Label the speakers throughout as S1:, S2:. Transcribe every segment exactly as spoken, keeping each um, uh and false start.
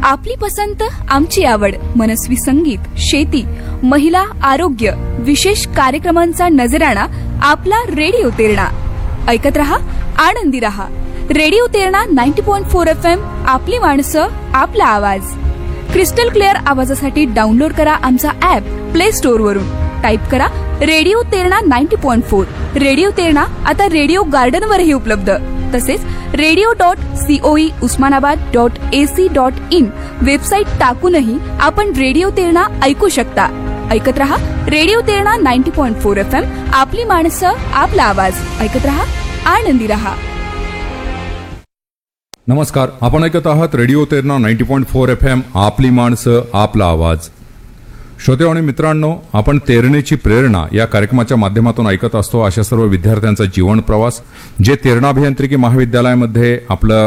S1: आपली पसंत आमची आवड, मनस्वी संगीत, शेती, महिला, आरोग्य, विशेष कार्यक्रमांचा नजराणा आपला रेडिओ तेरणा. ऐकत रहा, आनंदी रहा. Radio Terna ninety point four F M. आपली माणसं, आपला आवाज. क्रिस्टल क्लिअर आवाजासाठी डाउनलोड करा आमचा ऍप प्ले स्टोअर वरून. टाईप करा radio Terna ninety point four. Radio Terna आता रेडिओ गार्डन वरही उपलब्ध. तसेच radio dot COE Osmanabad dot AC dot in website टाकूनही आपण रेडिओ तेरणा ऐकू शकता. ऐकत रहा radio Terna ninety point four F M. आपली माणसं, आपला आवाज. ऐकत रहा, आनंदी रहा.
S2: नमस्कार, आपण ऐकत आहात radio Terna ninety point four F M. आपली माणसं, आपला आवाज. श्रोते आणि मित्रांनो, आपण तेरणेची प्रेरणा या कार्यक्रमाच्या माध्यमातून ऐकत असतो अशा सर्व विद्यार्थ्यांचा जीवन प्रवास जे तेरणा अभियांत्रिकी महाविद्यालयामध्ये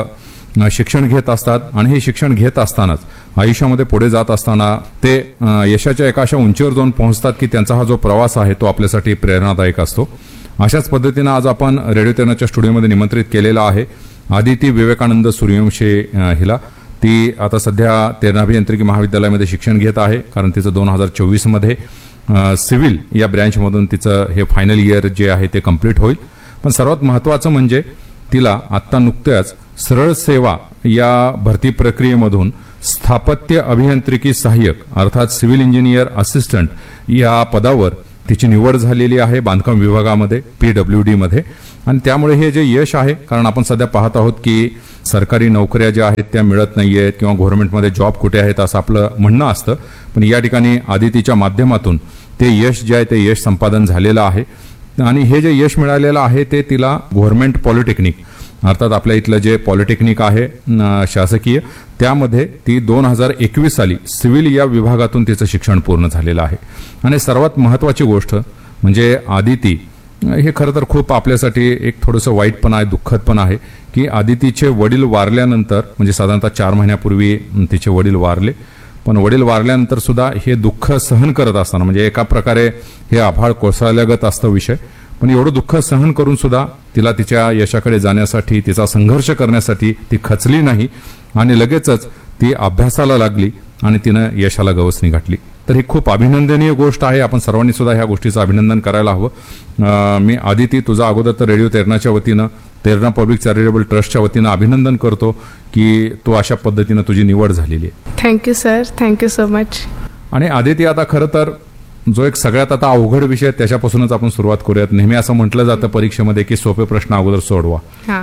S2: आपलं शिक्षण घेत असतात आणि हे शिक्षण घेत असतानाच आयुष्यामध्ये पुढे जात असताना ते यशाच्या एका अशा उंचीवर जाऊन पोहोचतात की त्यांचा हा जो प्रवास आहे तो आपल्यासाठी प्रेरणादायक असतो. अशाच पद्धतीनं आज आपण रेडिओ तेरणाच्या स्टुडिओमध्ये निमंत्रित केलेला आहे आदिती विवेकानंद सूर्यवंशी हिला. ती आता सध्या तेरणा अभियांत्रिकी महाविद्यालयामध्ये शिक्षण घेत आहे, कारण तिचं दोन हजार चोवीस मध्ये सिव्हिल या ब्रँचमधून तिचं हे फायनल इयर जे आहे ते कम्प्लीट होईल. पण सर्वात महत्त्वाचं म्हणजे तिला आत्ता नुकत्याच सरळ सेवा या भरती प्रक्रियेमधून स्थापत्य अभियांत्रिकी सहाय्यक अर्थात सिव्हिल इंजिनियर असिस्टंट या पदावर तिची निवड झालेली आहे बांधकाम विभागामध्ये, पीडब्ल्यू डी मध्ये. आणि त्यामुळे हे जे यश आहे, कारण आपण सध्या पाहत आहोत की सरकारी नोकऱ्या ज्या आहेत त्या मिळत नाहीयेत किंवा गव्हर्नमेंटमध्ये जॉब कुठे आहेत असं आपलं म्हणणं असतं. पण या ठिकाणी आदितीच्या माध्यमातून ते यश जे आहे ते यश संपादन झालेलं आहे. आणि हे जे यश मिळालेलं आहे ते तिला गव्हर्नमेंट पॉलिटेक्निक अर्थात आपल्या इथलं जे पॉलिटेक्निक आहे शासकीय, त्यामध्ये ती दोन हजार एकवीस साली सिव्हिल या विभागातून तिचं शिक्षण पूर्ण झालेलं आहे. आणि सर्वात महत्त्वाची गोष्ट म्हणजे आदिती हे खरं तर खूप आपल्यासाठी एक थोडंसं वाईट पण आहे, दुःखद पण आहे की आदितीचे वडील वारल्यानंतर म्हणजे साधारणतः चार महिन्यापूर्वी तिचे वडील वारले. पण वडील वारल्यानंतर सुद्धा हे दुःख सहन करत असताना म्हणजे एका प्रकारे हे आभाळ कोसळल्यागत असतं विषय, पण एवढं दुःख सहन करून सुद्धा तिला तिच्या यशाकडे जाण्यासाठी, तिचा संघर्ष करण्यासाठी ती खचली नाही आणि लगेचच ती अभ्यासाला लागली आणि तिनं यशाला गवसणी घातली. तर ही खूप अभिनंदनीय गोष्ट आहे. आपण सर्वांनी सुद्धा ह्या गोष्टीचं अभिनंदन करायला हवं. मी आदिती तुझं अगोदर तर रेडिओ तेरणाच्या वतीनं, तेरणा पब्लिक चॅरिटेबल ट्रस्टच्या वतीनं अभिनंदन करतो की तू अशा पद्धतीनं तुझी निवड झालेली आहे.
S3: Thank you sir, thank you so much.
S2: आणि आदिती, आता खरं तर जो एक सगळ्यात आता अवघड विषय त्याच्यापासूनच आपण सुरुवात करूयात. नेहमी असं म्हटलं जातं परीक्षेमध्ये की सोपे प्रश्न अगोदर सोडवा,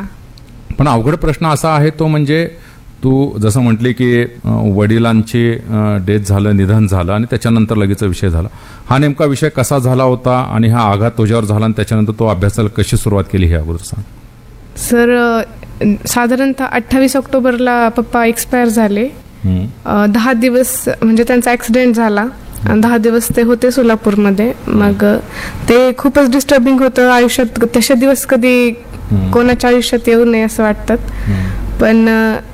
S2: पण अवघड प्रश्न असा आहे तो म्हणजे तू जसं म्हटली की वडिलांची डेथ झालं, निधन झालं आणि त्याच्यानंतर लगेच विषय झाला. हा नेमका विषय कसा झाला होता आणि हा आघात तुझ्यावर झाला आणि त्याच्यानंतर तो अभ्यासाला कशी सुरुवात केली हे अगोदर सांग.
S3: सर, साधारणतः अठ्ठावीस ऑक्टोबरला पप्पा एक्सपायर झाले. दहा दिवस म्हणजे त्यांचा ऍक्सिडेंट झाला. दहा दिवस ते होते सोलापूरमध्ये. मग ते खूपच डिस्टर्बिंग होतं आयुष्यात. तसे दिवस कधी कोणाच्या आयुष्यात येऊ नये असं वाटतात. पण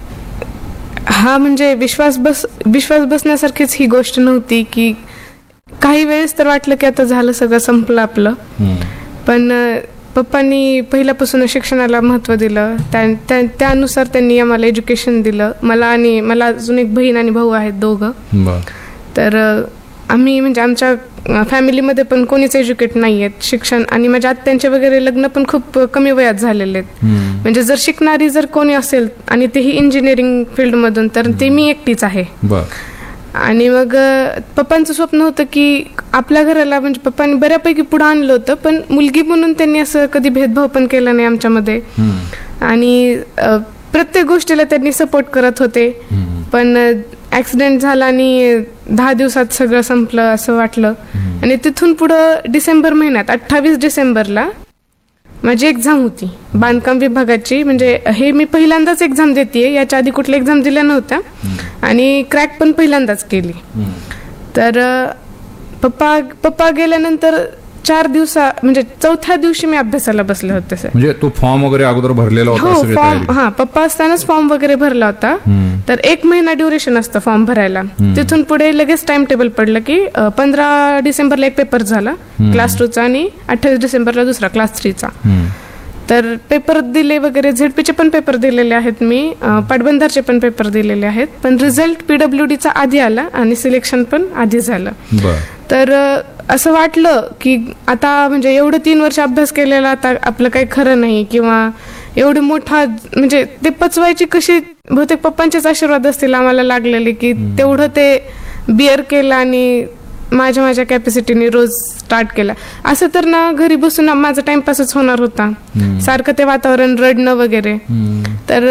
S3: हा म्हणजे विश्वास बस विश्वास बसण्यासारखीच ही गोष्ट नव्हती की काही वेळेस तर वाटलं की आता झालं, सगळं संपलं आपलं. पण पप्पांनी पहिल्यापासून शिक्षणाला महत्त्व दिलं. त्या त्यानुसार त्यांनी आम्हाला एज्युकेशन दिलं. मला आणि मला अजून एक बहीण आणि भाऊ आहेत, दोघं. तर आम्ही म्हणजे आमच्या फॅमिलीमध्ये पण कोणीच एज्युकेट नाही आहेत शिक्षण. आणि माझ्या आत्यांचे वगैरे लग्न पण खूप कमी वयात झालेले आहेत. म्हणजे जर शिकणारी जर कोणी असेल आणि तेही इंजिनिअरिंग फील्डमधून तर ते मी एकटीच आहे. आणि मग पप्पांचं स्वप्न होतं की आपल्या घराला म्हणजे पप्पांनी बऱ्यापैकी पुढे आणलं होतं, पण मुलगी म्हणून त्यांनी असं कधी भेदभाव पण केला नाही आमच्यामध्ये. आणि प्रत्येक गोष्टीला त्यांनी सपोर्ट करत होते. पण ऍक्सिडेंट झाला आणि दहा दिवसात सगळं संपलं असं वाटलं. आणि तिथून पुढं डिसेंबर महिन्यात अठ्ठावीस डिसेंबरला माझी एक्झाम होती बांधकाम विभागाची. म्हणजे हे मी पहिल्यांदाच एक्झाम देते, याच्या आधी कुठल्या एक्झाम दिल्या नव्हत्या आणि क्रॅक पण पहिल्यांदाच केली. तर पप्पा पप्पा गेल्यानंतर चार दिवसा म्हणजे चौथ्या दिवशी मी अभ्यासाला बसले होते सर.
S2: म्हणजे तो फॉर्म वगैरे अगोदर भरलेला होता?
S3: हो, फॉर्म. हा, पप्पा असतानाच फॉर्म वगैरे भरला होता. तर एक महिना ड्युरेशन असतं फॉर्म भरायला. तिथून पुढे लगेच टाइम टेबल पडलं की पंधरा डिसेंबरला एक पेपर झाला क्लास टू चा आणि अठ्ठावीस डिसेंबरला दुसरा क्लास थ्री चा. तर पेपर दिले वगैरे, झेडपीचे पण पेपर दिलेले आहेत मी, अं, पाटबंधारचे पण पेपर दिलेले आहेत, पण रिझल्ट पीडब्ल्यू डीचा आधी आला आणि सिलेक्शन पण आधी झालं.
S2: बर.
S3: तर अं, असं वाटलं की आता म्हणजे एवढं तीन वर्ष अभ्यास केलेला आता आपलं काही खरं नाही, किंवा एवढे मोठा म्हणजे ते पचवायची कशी, बहुतेक पप्पांचेच आशीर्वाद असतील आम्हाला लागलेले की तेवढं ते बिअर केलं आणि माझ्या माझ्या कॅपॅसिटीने रोज स्टार्ट केला. असं तर ना घरी बसून ना माझा टाइमपासच होणार होता, सारखं ते वातावरण रडणं वगैरे. तर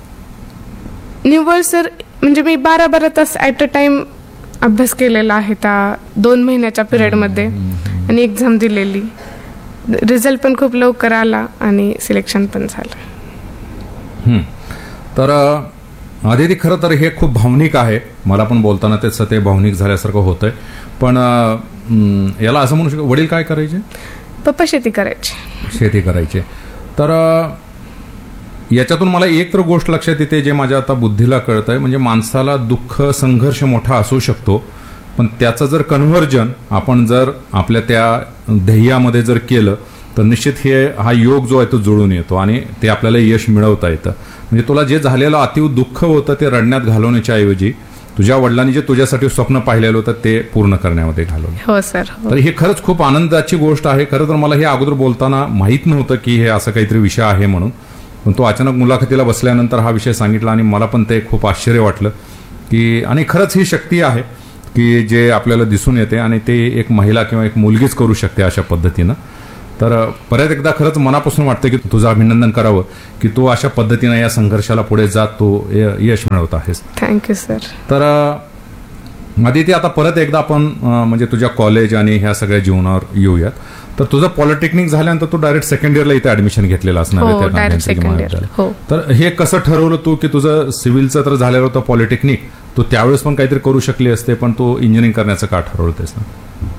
S3: निव्वळ सर म्हणजे मी बारा बारा तास ऍट अ टाइम अभ्यास केलेला आहे त्या दोन महिन्याच्या पिरियडमध्ये आणि एक्झाम दिलेली. रिझल्ट पण खूप लवकर आला आणि सिलेक्शन पण झालं.
S2: हं. तर आदिती, खरं तर हे खूप भावनिक आहे. मला पण बोलताना त्याचं ते भावनिक झाल्यासारखं होतंय. पण अं, याला असं म्हणू शकतो, वडील काय करायचे?
S3: पप्पा शेती करायचे.
S2: शेती करायचे. तर अं, याच्यातून मला एक तर गोष्ट लक्षात येते, जे माझ्या आता बुद्धीला कळत आहे, म्हणजे माणसाला दुःख संघर्ष मोठा असू शकतो, पण त्याचं जर कन्व्हर्जन आपण जर आपल्या त्या ध्येयामध्ये जर केलं तर निश्चित हे हा योग जो आहे तो जुळून येतो आणि ते आपल्याला यश मिळवता येतं. म्हणजे तुला जे झालेलं अतीव दुःख होतं ते रडण्यात घालवण्याच्या ऐवजी तुझ्या वडिलांनी जे तुझ्यासाठी स्वप्न पाहिलेलं होतं ते पूर्ण करण्यामध्ये घालवलं.
S3: हो सर.
S2: तर हे खरंच खूप आनंदाची गोष्ट आहे. खरं तर मला हे अगोदर बोलताना माहीत नव्हतं की हे असं काहीतरी विषय आहे म्हणून, पण तो अचानक मुलाखतीला बसल्यानंतर हा विषय सांगितला आणि मला पण ते खूप आश्चर्य वाटलं की, आणि खरंच ही शक्ती आहे की जे आपल्याला दिसून येते आणि ते एक महिला किंवा एक मुलगीच करू शकते अशा पद्धतीनं. तर परत एकदा खरंच मनापासून वाटतं की तुझं अभिनंदन करावं की तू अशा पद्धतीनं या संघर्षाला पुढे जात तू यश मिळवत आहेस.
S3: Thank you sir.
S2: तर आदिती, आता परत एकदा आपण म्हणजे तुझ्या कॉलेज आणि ह्या सगळ्या जीवनावर येऊयात. तर तुझं पॉलिटेक्निक झाल्यानंतर तू डायरेक्ट सेकंड इयरला इथे ऍडमिशन घेतलेलं असणार आहे त्या गांधींच्या. तर हे कसं ठरवलं तू की तुझं सिव्हिलचं तर झालेलं होतं पॉलिटेक्निक, तू त्यावेळेस पण काहीतरी करू शकली असते, पण तू इंजिनिअरिंग करण्याचं का ठरवतेस ना?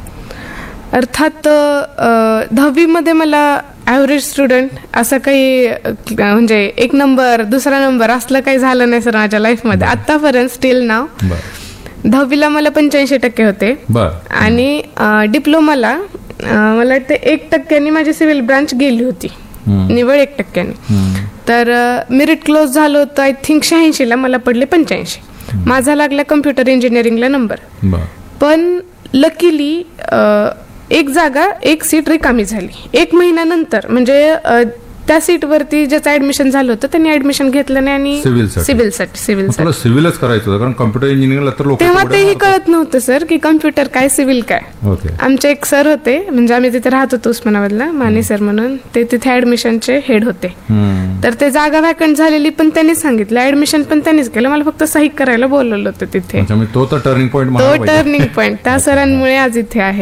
S3: अर्थात दहावीमध्ये मला ॲव्हरेज स्टुडंट असं काही म्हणजे एक नंबर दुसरा नंबर असलं काही झालं नाही सर माझ्या लाईफमध्ये आतापर्यंत स्टील नाव. दहावीला मला पंच्याऐंशी टक्के होते आणि डिप्लोमाला मला वाटतं एक टक्क्यांनी माझी सिव्हिल ब्रांच गेली होती, निवड एक टक्क्याने. तर मेरिट क्लोज झालं होतं आय थिंक शहाऐंशीला, मला पडले पंच्याऐंशी. माझा लागला कम्प्युटर इंजिनिअरिंगला नंबर, पण लकीली एक जागा एक सीट रिकामी झाली एक महिन्यानंतर. म्हणजे त्या सीटवरती ज्याचं ऍडमिशन झालं होतं त्यांनी ऍडमिशन घेतलं नाही आणि सिव्हिलसाठी सिव्हिल
S2: सिव्हिलच करायचं होतं, कारण कम्प्युटर इंजिनिअरिंगला तर लोक
S3: तेव्हा तेही कळत नव्हतं सर की कम्प्युटर काय सिव्हिल काय. आमचे एक सर होते, म्हणजे आम्ही तिथे राहत होतो उस्मानाबादला, माने सर म्हणून, ते तिथे ऍडमिशनचे हेड होते. तर ते जागा व्हॅकंट झालेली पण त्यांनीच सांगितलं, ऍडमिशन पण त्यांनीच केलं, मला फक्त सही करायला बोलवलं होतं तिथे.
S2: तो तर टर्निंग पॉईंट
S3: तो टर्निंग पॉईंट त्या सरांमुळे आज इथे आहे.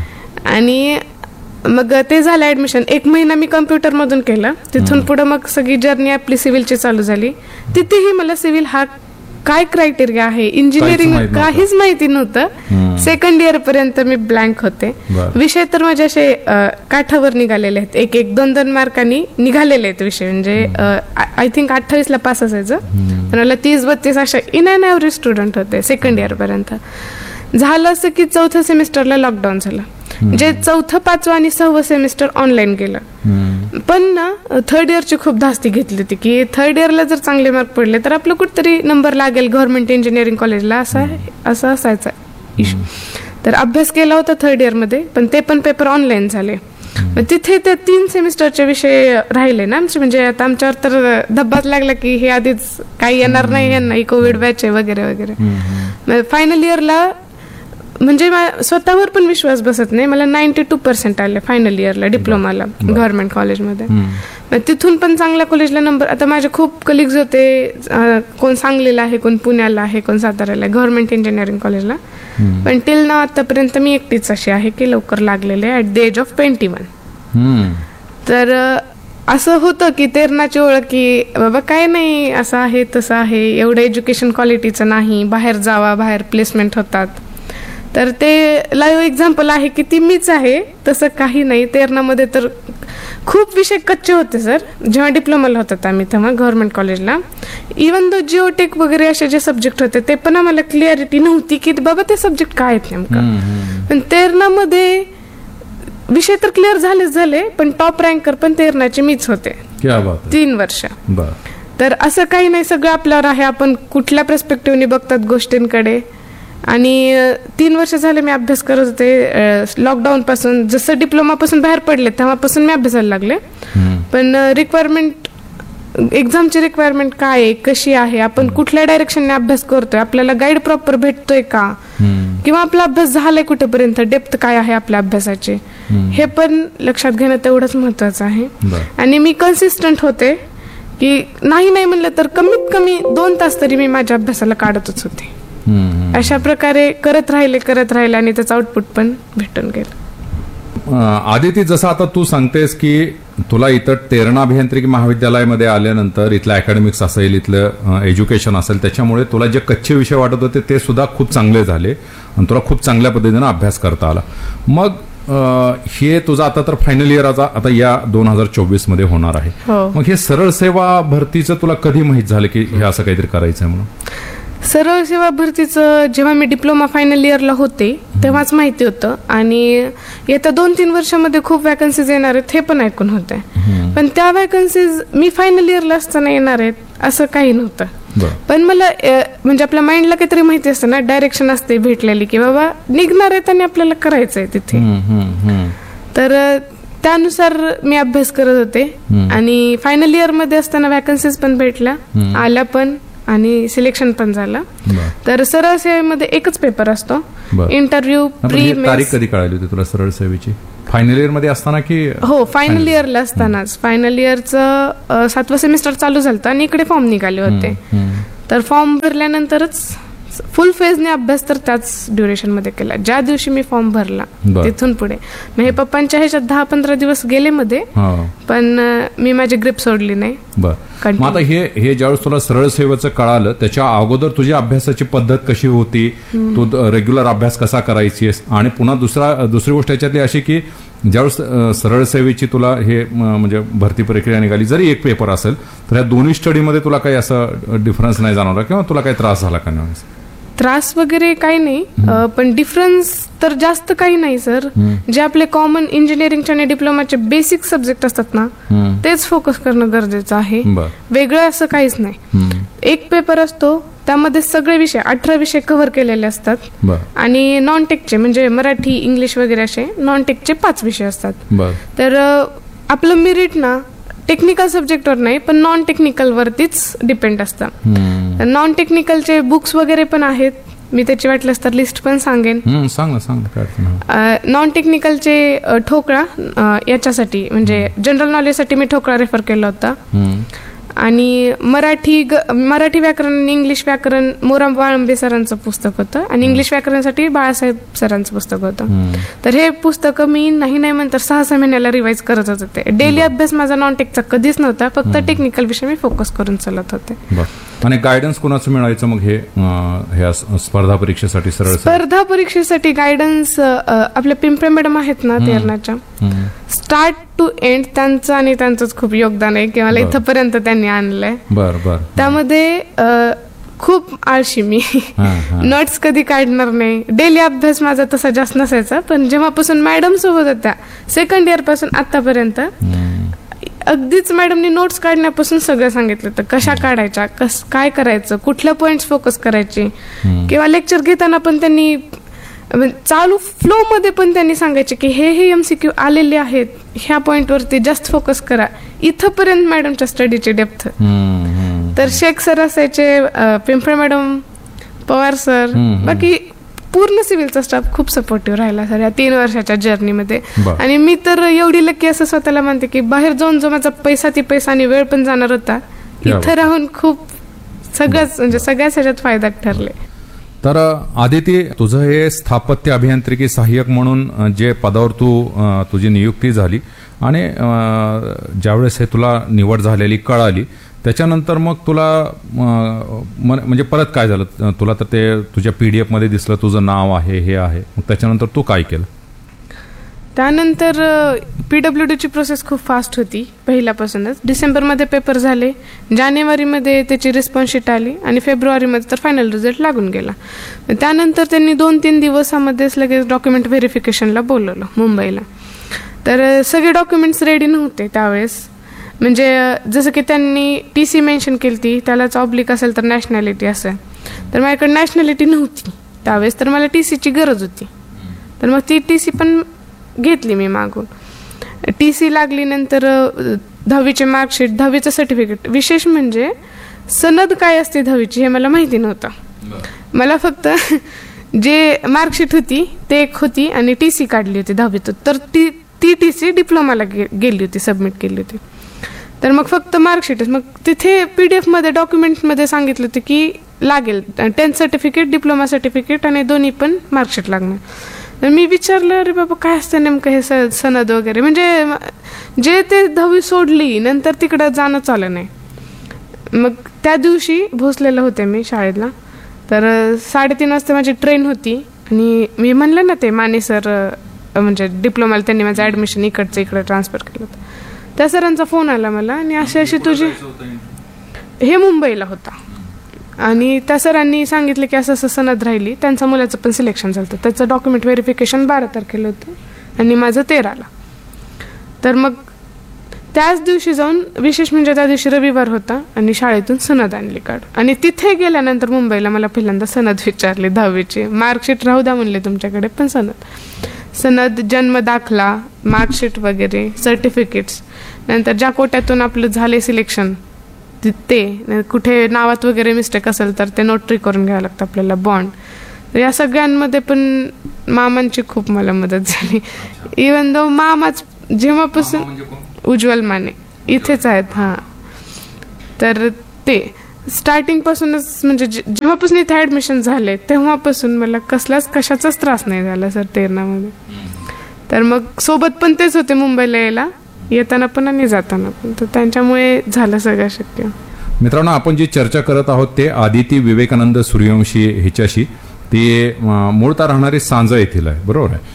S3: आणि मग ते झालं ऍडमिशन, एक महिना मी कम्प्युटर मधून केलं. तिथून पुढे मग सगळी जर्नी आपली सिव्हिलची चालू झाली. तिथेही मला सिव्हिल हा काय क्रायटेरिया आहे, इंजिनिअरिंग काहीच माहिती नव्हतं. सेकंड इयर पर्यंत मी ब्लँक होते. विषय तर माझे असे काठावर निघालेले आहेत, एक एक दोन दोन मार्कांनी निघालेले आहेत विषय. म्हणजे आय थिंक अठ्ठावीस ला पास असायचं, पण मला तीस बत्तीस अशा इन अँड ॲव्हरेज स्टुडंट होते सेकंड इयर पर्यंत. झालं असं की चौथ्या सेमिस्टरला लॉकडाऊन झालं, जे चौथं पाचवं आणि सहावं सेमिस्टर ऑनलाईन गेलं. पण ना थर्ड इयरची खूप धास्ती घेतली होती की थर्ड इयरला जर चांगले मार्क पडले तर आपलं कुठतरी नंबर लागेल गव्हर्नमेंट इंजिनिअरिंग कॉलेजला, असा असं असायचा इशू. तर अभ्यास केला होता थर्ड इयरमध्ये, पण ते पण पेपर ऑनलाईन झाले. तिथे ते तीन सेमिस्टरचे विषय राहिले ना आमचे, म्हणजे आता आमच्यावर तर धब्बाच लागला की हे आधीच काही येणार नाही यांना, ही कोविड बॅच आहे वगैरे वगैरे. फायनल इयरला म्हणजे स्वतःवर पण विश्वास बसत नाही, मला नाईन्टी टू पर्सेंट आले फायनल इयरला डिप्लोमाला गव्हर्नमेंट कॉलेजमध्ये. तिथून पण चांगल्या कॉलेजला नंबर, आता माझे खूप कलिग्स होते, कोण सांगलीला आहे, कोण पुण्याला आहे, कोण साताऱ्याला आहे गव्हर्नमेंट इंजिनिअरिंग कॉलेजला. पण टिल ना आतापर्यंत मी एकटीच अशी आहे की लवकर लागलेले at the age of twenty one. तर असं होतं की तेरणाची ओळख की बाबा काय नाही, असं आहे तसं आहे, एवढं एज्युकेशन क्वालिटीचं नाही, बाहेर जावा, बाहेर प्लेसमेंट होतात. तर ते लाईव्ह एक्झाम्पल आहे की ती मीच आहे, तसं काही नाही. तेरणामध्ये तर खूप विषय कच्चे होते सर, जेव्हा डिप्लोमाला होतात आम्ही तेव्हा गव्हर्नमेंट कॉलेजला. इवन दो जिओटेक वगैरे असे जे सब्जेक्ट होते ते पण आम्हाला क्लिअरिटी नव्हती की बाबा ते सब्जेक्ट काय आहेत नेमकं. पण तेरणामध्ये विषय तर क्लिअर झालेच झाले, पण टॉप रँकर पण तेरणाचे मीच होते
S2: क्या बात आहे.
S3: तीन वर्ष.
S2: बर.
S3: तर असं काही नाही, सगळं आपल्यावर आहे, आपण कुठल्या पर्स्पेक्टिव्हने बघतात गोष्टींकडे. आणि अ, तीन वर्ष झाले मी अभ्यास करत होते. लॉकडाऊन पासून जसं डिप्लोमा पासून बाहेर पडले तेव्हापासून मी अभ्यासाला लागले. पण रिक्वायरमेंट, एक्झामची रिक्वायरमेंट काय आहे, कशी आहे, आपण कुठल्या डायरेक्शनने अभ्यास करतोय, आपल्याला गाईड प्रॉपर भेटतोय का, किंवा आपला अभ्यास झालाय कुठेपर्यंत, डेप्थ काय आहे आपल्या अभ्यासाची, हे पण लक्षात घेणं तेवढंच महत्वाचं आहे. आणि मी कन्सिस्टंट होते की नाही नाही म्हणलं तर कमीत कमी दोन तास तरी मी माझ्या अभ्यासाला काढतच होते. अशा प्रकारे करत राहिले करत राहिले आणि त्याचं आउटपुट पण भेटून गेलं.
S2: आदिती, जसं आता तू सांगतेस की तुला इथं तेरणा अभियांत्रिकी महाविद्यालयामध्ये आल्यानंतर इथलं अकॅडमिक्स असेल, इथलं एज्युकेशन असेल, त्याच्यामुळे तुला जे कच्चे विषय वाटत होते ते सुद्धा खूप चांगले झाले आणि तुला खूप चांगल्या पद्धतीनं अभ्यास करता आला. मग हे तुझा आता तर फायनल इयर आता या दोन हजार चोवीस मध्ये होणार आहे. मग हे सरळ सेवा भरतीचं तुला कधी माहित झालं की हे असं काहीतरी करायचंय म्हणून?
S3: सरळ सेवा भरतीचं जेव्हा मी डिप्लोमा फायनल इयरला होते तेव्हाच माहिती होतं. आणि येत्या दोन तीन वर्षामध्ये खूप वॅकन्सीज येणार आहेत हे पण ऐकून होते. पण त्या वॅकन्सीज मी फायनल इयरला असताना येणार आहेत असं काही नव्हतं. पण मला म्हणजे आपल्या माइंडला काहीतरी माहिती असतं ना, डायरेक्शन असते भेटलेली की बाबा निघणार आहेत आणि आपल्याला करायचंय तिथे. तर त्यानुसार मी अभ्यास करत होते. आणि फायनल इयर मध्ये असताना वॅकन्सीज पण भेटल्या, आल्या पण, आणि सिलेक्शन पण झालं. तर सरळ सेवेमध्ये एकच पेपर असतो, इंटरव्ह्यू, प्री मेन्स.
S2: तारीख कधी कळाली होती तुला सरळ सेवेची? फायनल इयर मध्ये असताना की?
S3: हो, फायनल इयरला असतानाच. फायनल इयरचं सातवं सेमिस्टर चालू झालं आणि इकडे फॉर्म निघाले होते. तर फॉर्म भरल्यानंतरच फुल फेजने अभ्यास तर त्याच ड्युरेशन मध्ये केला ज्या दिवशी मी फॉर्म भरला. तिथून पुढे मग हे पप्पांच्या ह्याच्यात दहा पंधरा दिवस गेले मध्ये, पण मी माझी ग्रिप सोडली नाही.
S2: मग आता हे हे ज्यावेळेस तुला सरळ सेवेचं कळालं त्याच्या अगोदर तुझी अभ्यासाची पद्धत कशी होती, तू रेग्युलर अभ्यास कसा करायची? आणि पुन्हा दुसरा दुसरी गोष्ट याच्यातली अशी की ज्यावेळेस सरळ सेवेची तुला हे म्हणजे भरती प्रक्रिया निघाली, जरी एक पेपर असेल तर या दोन्ही स्टडीमध्ये तुला काही असं डिफरन्स नाही जाणवला किंवा तुला काही त्रास झाला का? नाही,
S3: त्रास वगैरे काही नाही, पण डिफरन्स तर जास्त काही नाही सर. जे आपले कॉमन इंजिनिअरिंगचे आणि डिप्लोमाचे बेसिक सब्जेक्ट असतात ना, तेच फोकस करणं गरजेचं आहे. वेगळं असं काहीच नाही. एक पेपर असतो त्यामध्ये सगळे विषय, अठरा विषय कव्हर केलेले असतात. आणि नॉन टेकचे म्हणजे मराठी, इंग्लिश वगैरे असे नॉन टेकचे पाच विषय असतात. तर आपलं मेरिट ना टेक्निकल सब्जेक्टवर नाही, पण नॉन टेक्निकल वरतीच डिपेंड असतं. नॉन टेक्निकलचे बुक्स वगैरे पण आहेत, मी त्याची वाटल्यास तर लिस्ट पण सांगेन.
S2: सांग ना, सांग.
S3: नॉन टेक्निकलचे ठोकळा याच्यासाठी म्हणजे जनरल नॉलेजसाठी मी ठोकळा रेफर केला होता. आणि मराठी मराठी व्याकरण आणि इंग्लिश व्याकरण मोराम वाळंबे सरांचं पुस्तक होतं. आणि इंग्लिश व्याकरणासाठी बाळासाहेब सरांचं पुस्तक होतं. तर हे पुस्तक मी नाही नाही म्हणतर सहा सहा महिन्याला रिवाइज करत होते. डेली अभ्यास माझा नॉन टेकचा कधीच नव्हता, फक्त टेक्निकल विषय मी फोकस करून चालत होते.
S2: आणि गायडन्स कोणाचं मिळायचं मग हे स्पर्धा परीक्षेसाठी? सरळ
S3: स्पर्धा परीक्षेसाठी गायडन्स आपल्या पिंपळे मॅडम आहेत ना तेरणाच्या, स्टार्ट टू एंड त्यांचं आणि त्यांचंच खूप योगदान आहे की मला इथपर्यंत त्यांनी आणलंय.
S2: बर बर.
S3: त्यामध्ये खूप आळशी मी, नोट्स कधी काढणार नाही. डेली अभ्यास माझा तसा जास्त नसायचा, पण जेव्हापासून मॅडम सोबत होत्या सेकंड इयर पासून आतापर्यंत अगदीच मॅडमनी नोट्स काढण्यापासून सगळं सांगितलं होतं, कशा काढायच्या, कस काय करायचं, कुठल्या पॉइंट्स फोकस करायचे. किंवा लेक्चर घेताना पण त्यांनी चालू फ्लो मध्ये पण त्यांनी सांगायचे की हे हे एमसीक्यू आलेले आहेत, ह्या पॉइंट वरती जास्त फोकस करा. इथपर्यंत मॅडमच्या स्टडीची डेप्थ. तर शेख सर असायचे, पिंपळे मॅडम, पवार सर, बाकी पूर्ण सिव्हिलचा स्टाफ खूप सपोर्टिव्ह राहिला सर या तीन वर्षाच्या जर्नीमध्ये. आणि मी तर एवढी लकी असं स्वतःला मानते की बाहेर जाऊन जो माझा पैसा ती पैसा आणि वेळ पण जाणार होता, इथं राहून खूप सगळंच म्हणजे सगळ्याच ह्याच्यात फायदा ठरले.
S2: तर आदिती, तुझं हे स्थापत्य अभियांत्रिकी सहाय्यक म्हणून जे पदावर तू तुझी नियुक्ती झाली आणि ज्यावेळेस हे तुला निवड झालेली कळाली त्याच्यानंतर मग तुला म्हणजे परत काय झालं? तुला तर ते तुझ्या पीडीएफ मध्ये दिसलं तुझं नाव आहे, हे आहे, मग त्याच्यानंतर तू काय केलं?
S3: त्यानंतर पीडब्ल्यूडीची प्रोसेस खूप फास्ट होती पहिल्यापासूनच. डिसेंबरमध्ये पेपर झाले, जानेवारीमध्ये त्याची रिस्पॉन्स शीट आली आणि फेब्रुवारीमध्ये तर फायनल रिझल्ट लागून गेला. त्यानंतर त्यांनी दोन तीन दिवसामध्येच लगेच डॉक्युमेंट व्हेरिफिकेशनला बोलवलं मुंबईला. तर सगळे डॉक्युमेंट्स रेडी नव्हते त्यावेळेस. म्हणजे जसं की त्यांनी टी सी मेन्शन केली ती, त्यालाच ऑब्लिक असेल तर नॅशनॅलिटी असेल, तर माझ्याकडे नॅशनॅलिटी नव्हती त्यावेळेस, तर मला टी सीची गरज होती. तर मग ती टी सी पण घेतली मी मागून. टी सी लागली, नंतर दहावीचे मार्कशीट, दहावीचं सर्टिफिकेट. विशेष म्हणजे सनद काय असते दहावीची हे मला माहिती नव्हतं. मला फक्त जे मार्कशीट होती ते एक होती आणि टी सी काढली होती दहावीतून. तर ती ती टी सी डिप्लोमाला गे गेली होती सबमिट केली होती. तर मग फक्त मार्कशीटच. मग तिथे पी डी एफमध्ये डॉक्युमेंटमध्ये सांगितलं होतं की लागेल टेन्थ सर्टिफिकेट, डिप्लोमा सर्टिफिकेट आणि दोन्ही पण मार्कशीट लागणार. तर मी विचारलं, अरे बाबा काय असतं नेमकं हे स सनद वगैरे. म्हणजे जे ते दहावी सोडली नंतर तिकडं जाणं चालं नाही. मग त्या दिवशी भोसलेलं होते मी शाळेला. तर साडेतीन वाजता माझी ट्रेन होती आणि मी म्हणलं ना ते माने सर म्हणजे डिप्लोमाला त्यांनी माझं ॲडमिशन इकडचं इकडं ट्रान्सफर केलं होतं. त्या सरांचा फोन आला मला आणि अशी अशी तुझी, हे मुंबईला होता, आणि त्या सरांनी सांगितलं की असं असं सनद राहिली. त्यांच्या मुलाचं पण सिलेक्शन झालं होतं. त्याचं डॉक्युमेंट व्हेरिफिकेशन बारा तारखेला होतं आणि माझं तेराला. तर मग त्याच दिवशी जाऊन, विशेष म्हणजे त्या दिवशी रविवार होता आणि शाळेतून सनद आणली काढ. आणि तिथे गेल्यानंतर मुंबईला मला पहिल्यांदा सनद विचारली दहावीची. मार्कशीट राहू द्या म्हणले तुमच्याकडे, पण सनद सनद जन्म दाखला, मार्कशीट वगैरे, सर्टिफिकेट्स, नंतर ज्या कोट्यातून आपलं झाले सिलेक्शन ते, कुठे नावात वगैरे मिस्टेक असेल तर ते नोटरी करून घ्यावं लागतं आपल्याला, बॉन्ड. तर या सगळ्यांमध्ये पण मामांची खूप मला मदत झाली. इवन दो मामाच जेव्हापासून, उज्ज्वल माने इथेच आहेत. हां, तर ते स्टार्टिंगपासूनच म्हणजे जेव्हापासून इथे ॲडमिशन झाले तेव्हापासून मला कसलाच कशाचाच त्रास नाही झाला सर तेरणामध्ये. तर मग सोबत पण तेच होते मुंबईला यायला, येताना पण आणि जाताना पण. तर त्यांच्यामुळे झालं सगळं शक्य.
S2: मित्रांनो, आपण जी चर्चा करत आहोत ते आदिती विवेकानंद सूर्यवंशी ह्याच्याशी. ती मूळतः राहणारी सांजा येथील आहे, बरोबर आहे,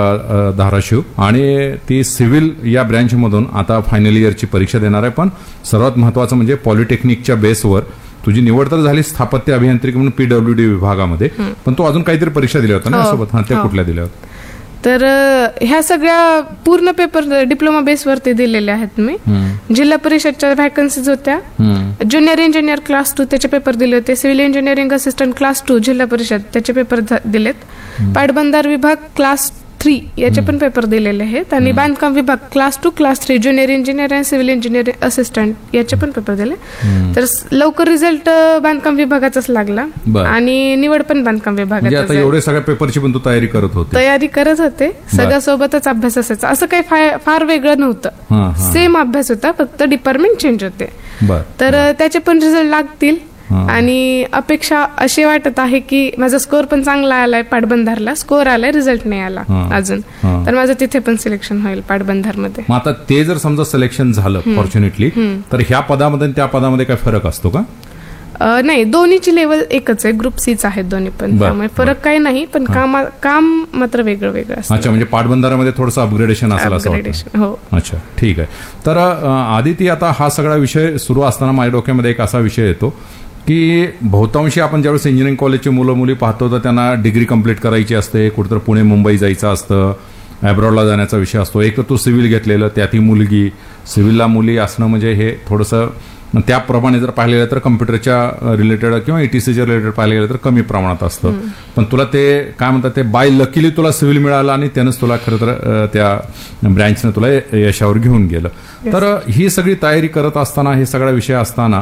S2: तर धाराशिव, आणि ती सिव्हिल या ब्रँचमधून आता फायनल इयरची परीक्षा देणार आहे. पण सर्वात महत्त्वाचं म्हणजे पॉलिटेक्निकच्या बेसवर तुझी निवड तर झाली स्थापत्य अभियांत्रिकी म्हणून पीडब्ल्यूडी विभागामध्ये, पण तू अजून काहीतरी परीक्षा दिल्या होत्या ना सोबत? हां, त्या कुठल्या दिल्या होत्या?
S3: तर ह्या सगळ्या पूर्ण पेपर डिप्लोमा बेसवरती दिलेले आहेत मी. जिल्हा परिषदच्या व्हॅकन्सीज होत्या. ज्युनियर इंजिनियर क्लास टू त्याचे पेपर दिले होते. Civil engineering assistant class to जिल्हा परिषद त्याचे पेपर दिलेत. पाटबंधार विभाग क्लास थ्री याचे पण पेपर दिलेले आहेत. आणि बांधकाम विभाग class to class three junior engineer आणि सिव्हिल इंजिनियर असिस्टंट याचे पण पेपर दिले. तर लवकर रिझल्ट बांधकाम विभागाचाच लागला आणि निवड पण बांधकाम विभागाचा.
S2: एवढे सगळ्या पेपरची पण तू तयारी करत होते?
S3: तयारी करत होते, सगळ्या सोबतच अभ्यास असायचा. असं काही फार वेगळं नव्हतं, सेम अभ्यास होता, फक्त डिपार्टमेंट चेंज होते. तर त्याचे पण रिझल्ट लागतील आणि अपेक्षा अशी वाटत आहे की माझा स्कोर पण चांगला आलाय. पाटबंधारला स्कोर आलाय, रिझल्ट नाही आला अजून, तर माझं तिथे पण सिलेक्शन होईल पाटबंधारमध्ये.
S2: मग आता ते जर समजा सिलेक्शन झालं फॉर्च्युनेटली, तर ह्या पदामध्ये त्या पदामध्ये काय फरक असतो का?
S3: नाही, दोन्हीची लेवल एकच आहे, ग्रुप सीच आहेत दोन्ही पण, त्यामुळे फरक काही नाही. पण काम काम मात्र वेगळं वेगळं असतं.
S2: अच्छा, म्हणजे पाटबंधारामध्ये थोडंसं अपग्रेडेशन असेल असं वाटतं.
S3: हो.
S2: अच्छा, ठीक आहे. तर आदिती, आता हा सगळा विषय सुरू असताना माझ्या डोक्यामध्ये एक असा विषय येतो की बहुतांशी आपण ज्यावेळेस इंजिनिअरिंग कॉलेजची मुलं मुली पाहतो तर त्यांना डिग्री कंप्लीट करायची असते, कुठेतरी पुणे मुंबई जायचं असतं, ॲब्रॉडला जाण्याचा विषय असतो. एक तर तू सिव्हिल घेतलेलं, त्यात ही मुलगी, सिव्हिलला मुली असणं म्हणजे हे थोडंसं, त्याप्रमाणे जर पाहिलं गेलं तर कम्प्युटरच्या रिलेटेड किंवा ईटीसीच्या रिलेटेड पाहिलं गेलं तर कमी प्रमाणात असतं. पण तुला ते काय म्हणतात ते बाय लकीली तुला सिव्हिल मिळालं आणि त्यानंच तुला खरं तर त्या ब्रँचनं तुला यशावर घेऊन गेलं. तर ही सगळी तयारी करत असताना, हे सगळा विषय असताना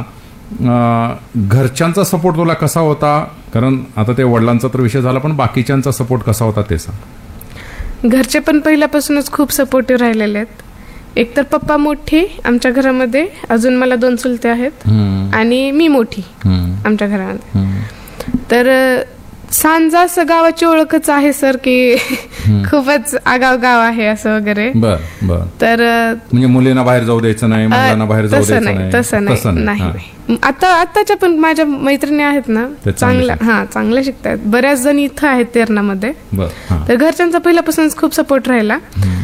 S2: घरच्यांचा सपोर्ट तुला कसा होता? कारण आता ते वडिलांचा तर विषय झाला, पण बाकीच्यांचा सपोर्ट कसा होता ते सांग.
S3: घरचे पण पहिल्यापासूनच खूप सपोर्टिव्ह राहिलेले आहेत. एकतर पप्पा मोठी आमच्या घरामध्ये, अजून मला दोन चुलते आहेत आणि मी मोठी आमच्या घरामध्ये. तर सांजा असं गावाची ओळखच आहे सर की खूपच आगाव गाव आहे असं वगैरे. तर
S2: म्हणजे मुलींना बाहेर जाऊ द्यायचं नाही, मुलांना बाहेर जाऊ द्यायचं नाही,
S3: तसं नाही. आता आताच्या पण माझ्या मैत्रिणी आहेत ना, चांगल्या, हा चांगल्या शिकतात. बऱ्याच जण इथं आहेत तेरणामध्ये. तर घरच्यांचा पहिल्यापासूनच खूप सपोर्ट राहिला.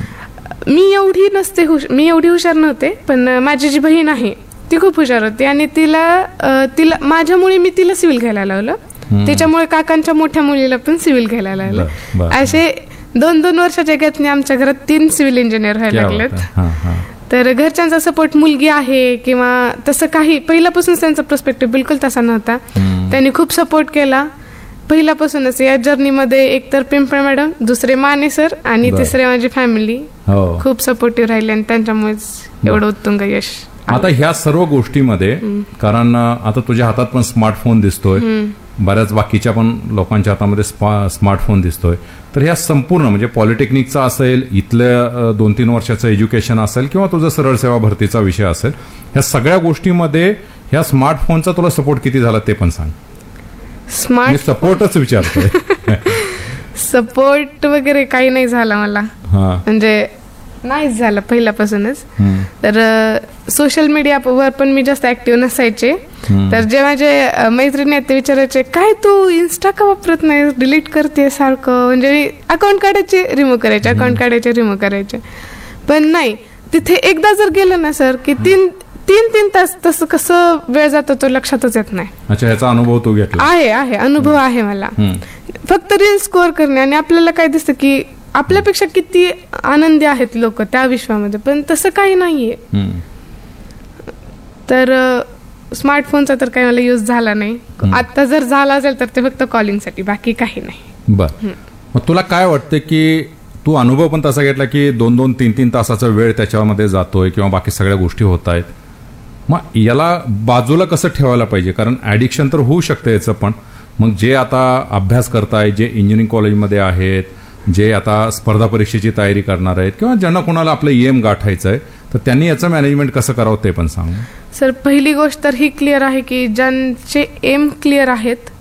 S3: मी एवढी नसते, मी एवढी हुशार नव्हते, पण माझी जी बहीण आहे ती खूप हुशार होती आणि तिला तिला माझ्यामुळे मी तिला सिव्हिल घ्यायला लावलं. त्याच्यामुळे काकांच्या मोठ्या मुलीला पण सिव्हिल घ्यायला लागलं. असे दोन दोन वर्षाच्या गॅपने आमच्या घरात तीन सिव्हिल इंजिनियर व्हायला
S2: क्या
S3: लागलेत.
S2: बात आहे. हा, हा.
S3: तर घरच्यांचा सपोर्ट मुलगी आहे किंवा तसं काही पहिल्यापासून त्यांचा पर्स्पेक्टिव्ह बिलकुल तसा नव्हता. त्यांनी खूप सपोर्ट केला पहिल्यापासूनच या जर्नीमध्ये. एक तर पिंपळे मॅडम, दुसरे माने सर आणि
S2: बरं.
S3: तिसरे माझी फॅमिली
S2: हो.
S3: खूप सपोर्टिव्ह राहिले आणि त्यांच्यामुळेच एवढं उत्तुंग यश.
S2: आता ह्या सर्व गोष्टीमध्ये कारण आता तुझ्या हातात पण स्मार्टफोन दिसतोय, बऱ्याच बाकीच्या पण लोकांच्या हातामध्ये स्मार्टफोन दिसतोय, तर ह्या संपूर्ण म्हणजे पॉलिटेक्निकचा असेल, इथल्या दोन तीन वर्षाचं एज्युकेशन असेल किंवा तुझा सरळ सेवा भरतीचा विषय असेल, ह्या सगळ्या गोष्टीमध्ये ह्या स्मार्टफोनचा तुला सपोर्ट किती झाला ते पण सांग. मी
S3: स्मार्ट
S2: सपोर्टच विचारतोय.
S3: सपोर्ट वगैरे काही नाही झाला मला,
S2: हा.
S3: म्हणजे नाहीच झालं पहिल्यापासूनच. तर सोशल मीडियावर पण मी जास्त ऍक्टिव्ह नसायचे. तर जे माझे अ, मैत्रिणी आहेत ते विचारायचे, काय तू इन्स्टा का वापरत नाही, डिलीट करते सारखं. म्हणजे मी अकाउंट काढायचे रिमूव्ह करायचे, अकाउंट काढायचे रिमूव्ह करायचे. पण नाही, तिथे एकदा जर गेलं ना सर की तीन तीन तीन तास तसं कसं वेळ जातो तो लक्षातच येत नाही.
S2: अच्छा, ह्याचा अनुभव तू घेतला?
S3: आहे आहे अनुभव आहे मला. फक्त रील स्कोअर करणे आणि आपल्याला काय दिसतं की आपल्यापेक्षा किती आनंदी आहेत लोक त्या विश्वामध्ये, पण तसं काही नाहीये. तर स्मार्टफोनचा तर काही मला यूज झाला नाही. आता जर झाला असेल तर ते फक्त कॉलिंगसाठी, बाकी काही नाही.
S2: बर, मग तुला काय वाटतं की तू अनुभव पण तसा घेतला की दोन दोन तीन तीन तासाचा वेळ त्याच्यामध्ये जातोय किंवा बाकी सगळ्या गोष्टी होत आहेत, मग याला बाजूला कसं ठेवायला पाहिजे? कारण ऍडिक्शन तर होऊ शकतं याचं पण. मग जे आता अभ्यास करताय, जे इंजिनिअरिंग कॉलेजमध्ये आहेत, जे आता स्पर्धा परीक्षेची तयारी करणार आहेत किंवा ज्यांना कोणाला आपलं एम गाठायचं आहे, तर त्यांनी याचं मॅनेजमेंट कसं करावं ते पण सांग.
S3: सर पहिली गोष्ट तर ही क्लिअर आहे की ज्यांचे एम क्लिअर आहेत